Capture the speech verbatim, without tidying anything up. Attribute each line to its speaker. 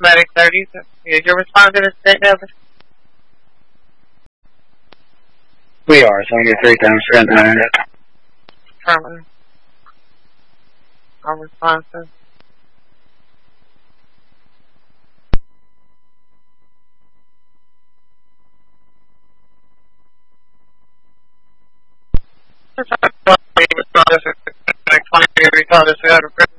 Speaker 1: Medic thirty. Is your responder to state number?
Speaker 2: We are, so I get three times strength nine.
Speaker 1: Affirmative. All responses. Responders, responders,